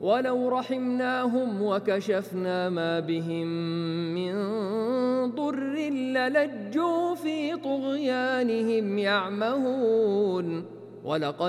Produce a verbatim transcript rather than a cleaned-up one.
ولو رحمناهم وكشفنا ما بهم من ضر للجوا في طغيانهم يعمهون ولقد